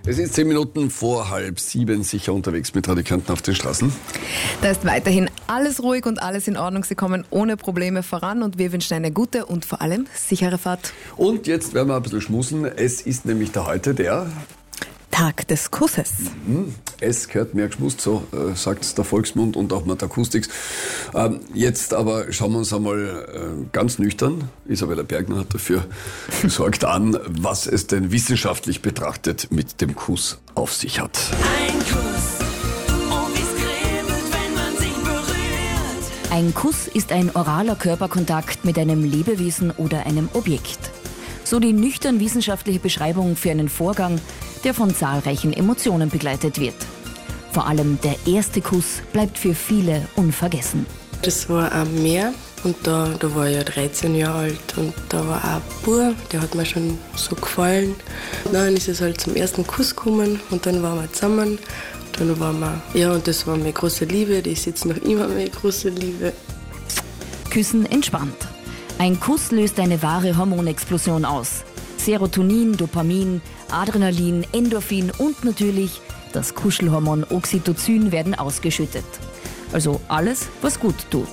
Es ist 10 Minuten vor 6:30, sicher unterwegs mit Radio Kärnten auf den Straßen. Da ist weiterhin alles ruhig und alles in Ordnung. Sie kommen ohne Probleme voran und wir wünschen eine gute und vor allem sichere Fahrt. Und jetzt werden wir ein bisschen schmusen. Es ist nämlich heute der Tag des Kusses. Es gehört mehr geschmust, so sagt der Volksmund und auch Mata Acoustics. Jetzt aber schauen wir uns einmal ganz nüchtern, Isabella Bergner hat dafür gesorgt, an, was es denn wissenschaftlich betrachtet mit dem Kuss auf sich hat. Ein Kuss, oh wie's kribbelt, wenn man sich berührt. Ein Kuss ist ein oraler Körperkontakt mit einem Lebewesen oder einem Objekt. So die nüchtern wissenschaftliche Beschreibung für einen Vorgang, der von zahlreichen Emotionen begleitet wird. Vor allem der erste Kuss bleibt für viele unvergessen. Das war am Meer und da war ich ja 13 Jahre alt und da war auch ein Bub, der hat mir schon so gefallen. Dann ist es halt zum ersten Kuss gekommen und dann waren wir zusammen. Dann waren wir, ja, und das war meine große Liebe, die ist jetzt noch immer meine große Liebe. Küssen entspannt. Ein Kuss löst eine wahre Hormonexplosion aus. Serotonin, Dopamin, Adrenalin, Endorphin und natürlich das Kuschelhormon Oxytocin werden ausgeschüttet. Also alles, was gut tut.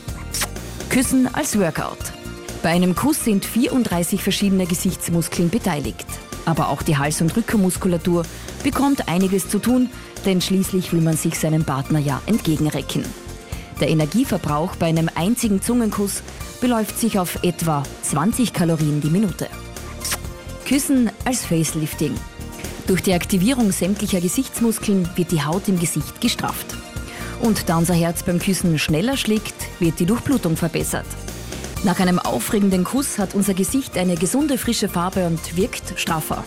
Küssen als Workout. Bei einem Kuss sind 34 verschiedene Gesichtsmuskeln beteiligt. Aber auch die Hals- und Rückenmuskulatur bekommt einiges zu tun, denn schließlich will man sich seinem Partner ja entgegenrecken. Der Energieverbrauch bei einem einzigen Zungenkuss beläuft sich auf etwa 20 Kalorien die Minute. Küssen als Facelifting. Durch die Aktivierung sämtlicher Gesichtsmuskeln wird die Haut im Gesicht gestrafft. Und da unser Herz beim Küssen schneller schlägt, wird die Durchblutung verbessert. Nach einem aufregenden Kuss hat unser Gesicht eine gesunde, frische Farbe und wirkt straffer.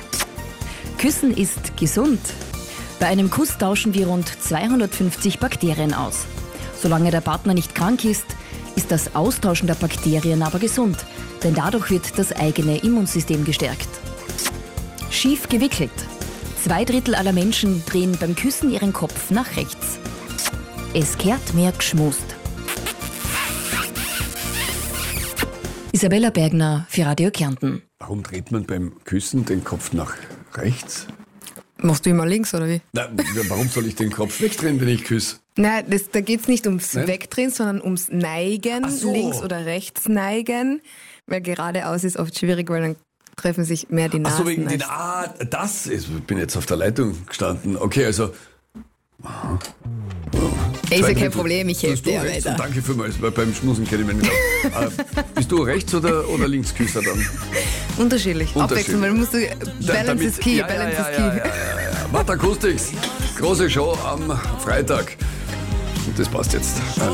Küssen ist gesund. Bei einem Kuss tauschen wir rund 250 Bakterien aus. Solange der Partner nicht krank ist, ist das Austauschen der Bakterien aber gesund, denn dadurch wird das eigene Immunsystem gestärkt. Schief gewickelt. 2/3 aller Menschen drehen beim Küssen ihren Kopf nach rechts. Es kehrt mehr geschmust. Isabella Bergner für Radio Kärnten. Warum dreht man beim Küssen den Kopf nach rechts? Machst du immer links, oder wie? Na, warum soll ich den Kopf wegdrehen, wenn ich küsse? Nein, da geht's nicht ums Nein? Wegdrehen, sondern ums Neigen, Ach so. links oder rechts neigen. Weil geradeaus ist oft schwierig, weil dann treffen sich mehr die Nasen. Ach so, wegen den, das ist, ich bin jetzt auf der Leitung gestanden. Okay, also. Ist ja kein 2/3. Problem, ich helfe Tust du dir rechts weiter. und danke vielmals, weil beim Schmusen kenne ich mich nicht aus. Bist du Rechts- oder Linksküsser dann? Unterschiedlich. Abwechseln, weil du musst Balance is key, Balance is key. Mata Acoustics, große Show am Freitag. Und das passt jetzt.